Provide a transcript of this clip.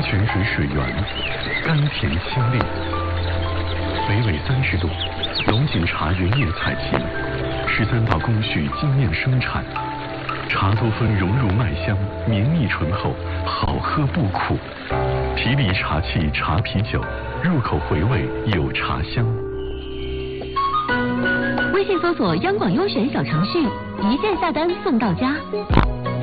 泉水水源，甘甜清冽。北纬30度，龙井茶原叶采集，13道工序精炼生产，茶多酚融入麦香，绵密醇厚，好喝不苦。皮里茶气茶啤酒，入口回味有茶香。 微信搜索央广优选小程序，一键下单送到家。